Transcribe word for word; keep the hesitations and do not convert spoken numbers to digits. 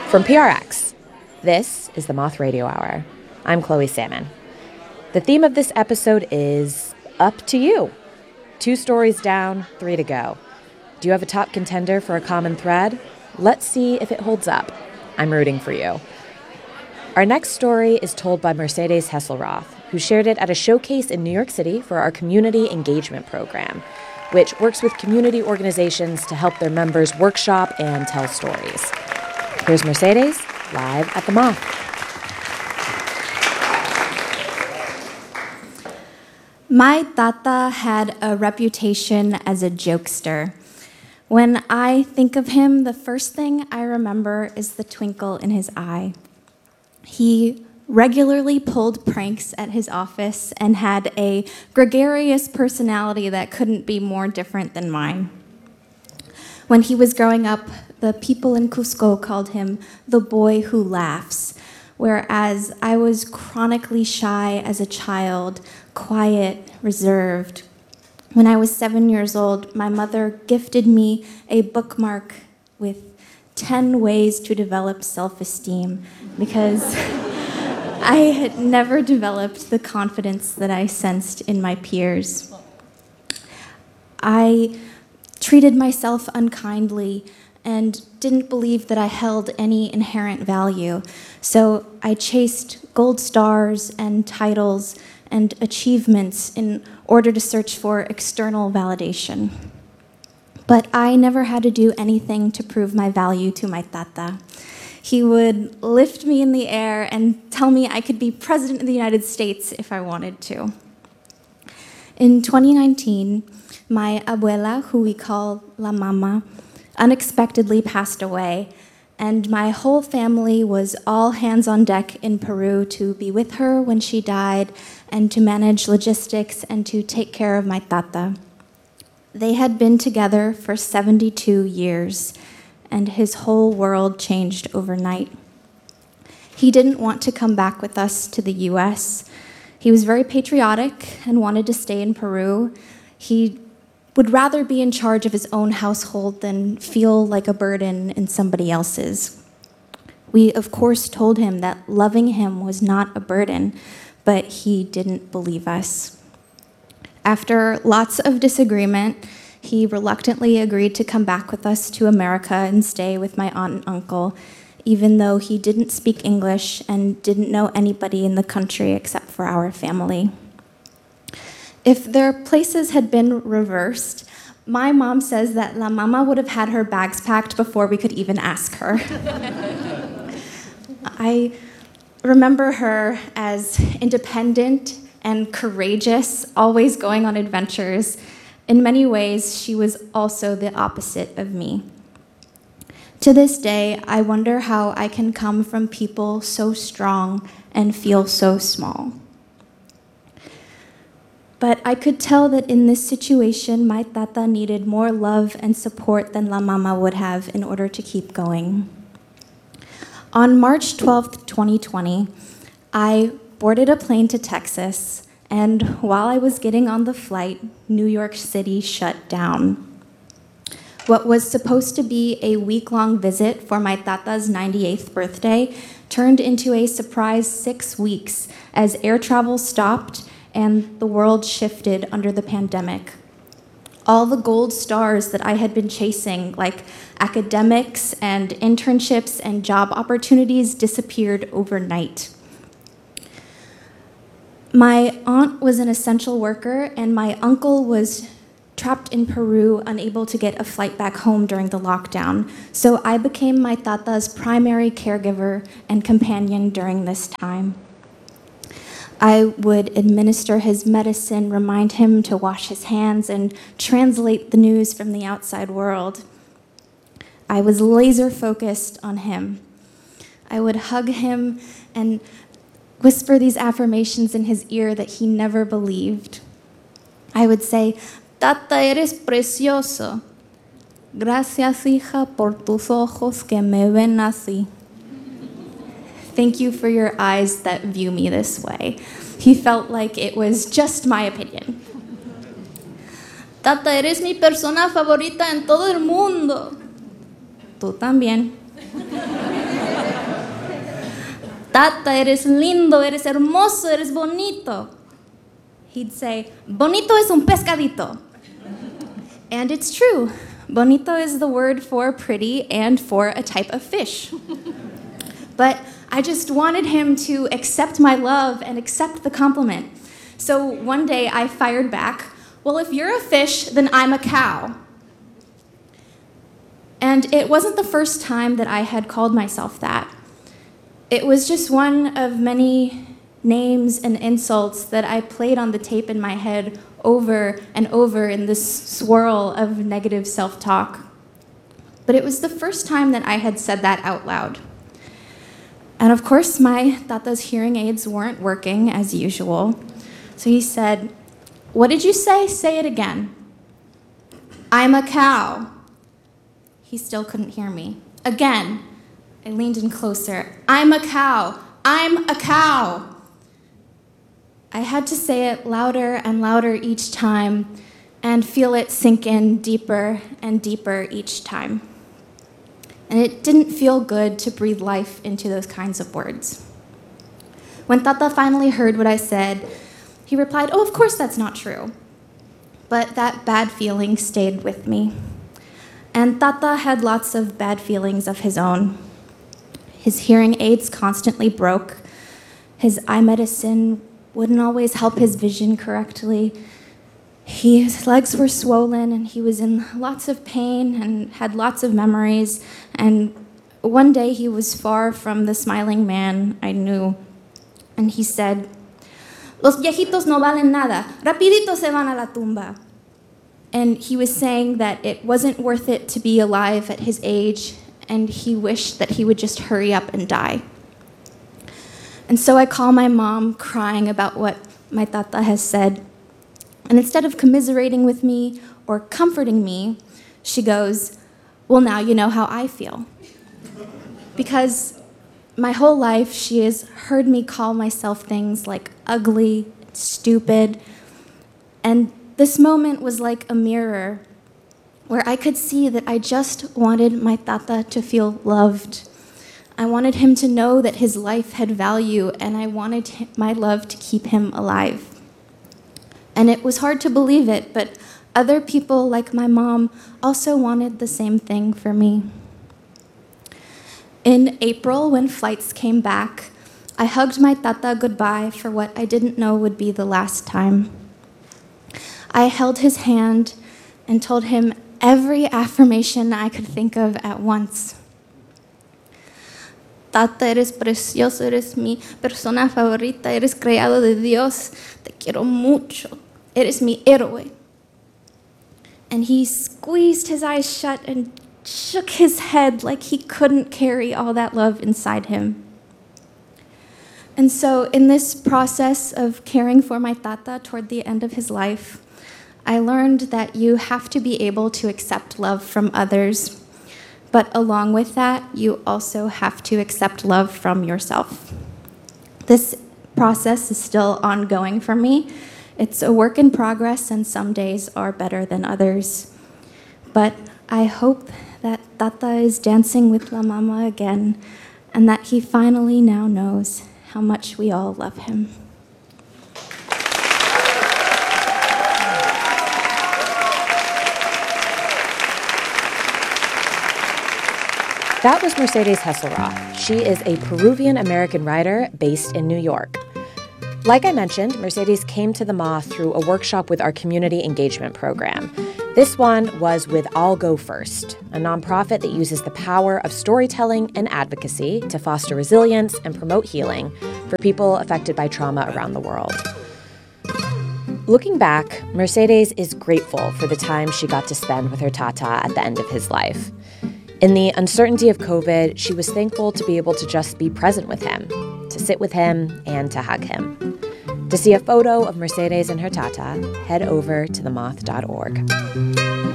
From P R X, this is the Moth Radio Hour. I'm Chloe Salmon. The theme of this episode is up to you. Two stories down, three to go. Do you have a top contender for a common thread? Let's see if it holds up. I'm rooting for you. Our next story is told by Mercedes Hesselroth, who shared it at a showcase in New York City for our Community Engagement Program, which works with community organizations to help their members workshop and tell stories. Here's Mercedes, live at the Moth. My tata had a reputation as a jokester. When I think of him, the first thing I remember is the twinkle in his eye. He regularly pulled pranks at his office and had a gregarious personality that couldn't be more different than mine. When he was growing up, the people in Cusco called him the boy who laughs, whereas I was chronically shy as a child, quiet, reserved. When I was seven years old, my mother gifted me a bookmark with ten ways to develop self-esteem because I had never developed the confidence that I sensed in my peers. I treated myself unkindly and didn't believe that I held any inherent value. So I chased gold stars and titles and achievements in order to search for external validation. But I never had to do anything to prove my value to my tata. He would lift me in the air and tell me I could be president of the United States if I wanted to. In twenty nineteen, my abuela, who we call La Mama, unexpectedly passed away, and my whole family was all hands on deck in Peru to be with her when she died and to manage logistics and to take care of my tata. They had been together for seventy-two years, and his whole world changed overnight. He didn't want to come back with us to the U S. He was very patriotic and wanted to stay in Peru. He would rather be in charge of his own household than feel like a burden in somebody else's. We, of course, told him that loving him was not a burden, but he didn't believe us. After lots of disagreement, he reluctantly agreed to come back with us to America and stay with my aunt and uncle, even though he didn't speak English and didn't know anybody in the country except for our family. If their places had been reversed, my mom says that La Mama would have had her bags packed before we could even ask her. I remember her as independent and courageous, always going on adventures. In many ways, she was also the opposite of me. To this day, I wonder how I can come from people so strong and feel so small. But I could tell that in this situation, my tata needed more love and support than La Mama would have in order to keep going. On March twelfth, twenty twenty, I boarded a plane to Texas, and while I was getting on the flight, New York City shut down. What was supposed to be a week-long visit for my tata's ninety-eighth birthday turned into a surprise six weeks as air travel stopped and the world shifted under the pandemic. All the gold stars that I had been chasing, like academics and internships and job opportunities, disappeared overnight. My aunt was an essential worker, and my uncle was trapped in Peru, unable to get a flight back home during the lockdown. So I became my tata's primary caregiver and companion during this time. I would administer his medicine, remind him to wash his hands, and translate the news from the outside world. I was laser focused on him. I would hug him and whisper these affirmations in his ear that he never believed. I would say, "Tata, eres precioso. Gracias, hija, por tus ojos que me ven así." Thank you for your eyes that view me this way. He felt like it was just my opinion. Tata, eres mi persona favorita en todo el mundo. Tú también. Tata, eres lindo, eres hermoso, eres bonito. He'd say, bonito es un pescadito. And it's true. Bonito is the word for pretty and for a type of fish. But I just wanted him to accept my love and accept the compliment. So one day I fired back, well, if you're a fish, then I'm a cow. And it wasn't the first time that I had called myself that. It was just one of many names and insults that I played on the tape in my head over and over in this swirl of negative self-talk. But it was the first time that I had said that out loud. And of course, my tata's hearing aids weren't working as usual. So he said, what did you say? Say it again. I'm a cow. He still couldn't hear me. Again, I leaned in closer. I'm a cow. I'm a cow. I had to say it louder and louder each time and feel it sink in deeper and deeper each time. And it didn't feel good to breathe life into those kinds of words. When Tata finally heard what I said, he replied, oh, of course that's not true. But that bad feeling stayed with me. And Tata had lots of bad feelings of his own. His hearing aids constantly broke. His eye medicine wouldn't always help his vision correctly. He, his legs were swollen, and he was in lots of pain and had lots of memories. And one day he was far from the smiling man I knew, and he said, Los viejitos no valen nada. Rapidito se van a la tumba. And he was saying that it wasn't worth it to be alive at his age, and he wished that he would just hurry up and die. And so I call my mom crying about what my tata has said. And instead of commiserating with me or comforting me, she goes, well, now you know how I feel. Because my whole life, she has heard me call myself things like ugly, stupid. And this moment was like a mirror where I could see that I just wanted my tata to feel loved. I wanted him to know that his life had value, and I wanted my love to keep him alive. And it was hard to believe it, but other people, like my mom, also wanted the same thing for me. In April, when flights came back, I hugged my tata goodbye for what I didn't know would be the last time. I held his hand and told him every affirmation I could think of at once. Tata, eres precioso, eres mi persona favorita, eres creado de Dios, te quiero mucho, eres mi héroe. And he squeezed his eyes shut and shook his head like he couldn't carry all that love inside him. And so in this process of caring for my tata toward the end of his life, I learned that you have to be able to accept love from others. But along with that, you also have to accept love from yourself. This process is still ongoing for me. It's a work in progress, and some days are better than others. But I hope that Tata is dancing with La Mama again, and that he finally now knows how much we all love him. That was Mercedes Hesselroth. She is a Peruvian-American writer based in New York. Like I mentioned, Mercedes came to the Moth through a workshop with our community engagement program. This one was with I'll Go First, a nonprofit that uses the power of storytelling and advocacy to foster resilience and promote healing for people affected by trauma around the world. Looking back, Mercedes is grateful for the time she got to spend with her tata at the end of his life. In the uncertainty of COVID, she was thankful to be able to just be present with him, to sit with him, and to hug him. To see a photo of Mercedes and her tata, head over to the moth dot org.